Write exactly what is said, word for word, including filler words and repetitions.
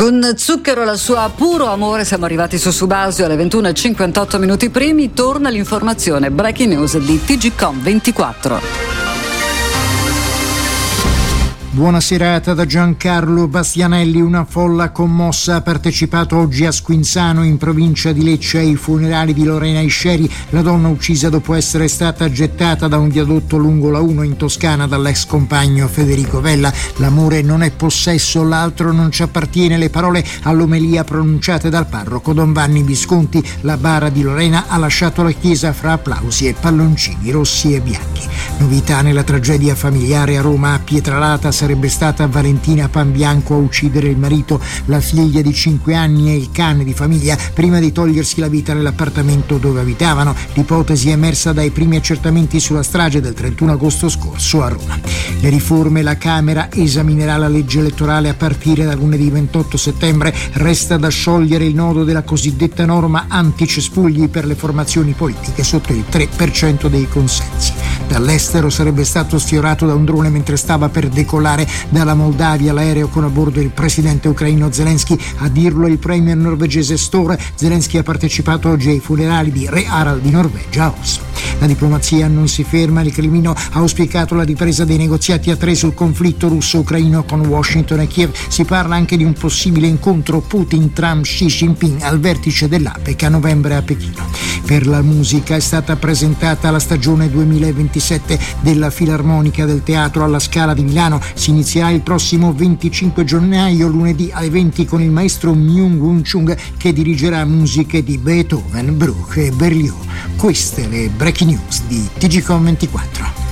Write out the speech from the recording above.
Con Zucchero, la sua Puro Amore, siamo arrivati su Subasio alle ventuno e cinquantotto minuti primi. Torna l'informazione Breaking News di T G Com ventiquattro. Buona serata da Giancarlo Bastianelli. Una folla commossa ha partecipato oggi a Squinzano, in provincia di Lecce, ai funerali di Lorena Isceri, la donna uccisa dopo essere stata gettata da un viadotto lungo la uno in Toscana dall'ex compagno Federico Vella. L'amore non è possesso, l'altro non ci appartiene, le parole all'omelia pronunciate dal parroco Don Vanni Visconti. La bara di Lorena ha lasciato la chiesa fra applausi e palloncini rossi e bianchi. Novità nella tragedia familiare a Roma. A Pietralata sarebbe stata Valentina Panbianco a uccidere il marito, la figlia di cinque anni e il cane di famiglia prima di togliersi la vita nell'appartamento dove abitavano. L'ipotesi è emersa dai primi accertamenti sulla strage del trentuno agosto scorso a Roma. Le riforme: la Camera esaminerà la legge elettorale a partire da lunedì ventotto settembre. Resta da sciogliere il nodo della cosiddetta norma anticespugli per le formazioni politiche sotto il tre per cento dei consensi. Dall'estero sarebbe stato sfiorato da un drone mentre stava per decollare dalla Moldavia l'aereo con a bordo il presidente ucraino Zelensky. A dirlo il premier norvegese Støre. Zelensky ha partecipato oggi ai funerali di re Harald di Norvegia a Oslo. La diplomazia non si ferma. Il Cremlino ha auspicato la ripresa dei negoziati a tre sul conflitto russo-ucraino con Washington e Kiev. Si parla anche di un possibile incontro Putin-Trump-Xi Jinping al vertice dell'APEC a novembre a Pechino. Per la musica è stata presentata la stagione duemilaventisette della Filarmonica del Teatro alla Scala di Milano. Si inizierà il prossimo venticinque gennaio, lunedì alle venti, con il maestro Myung-Whun Chung, che dirigerà musiche di Beethoven, Bruch e Berlioz. Queste le breaking news di T G Com ventiquattro.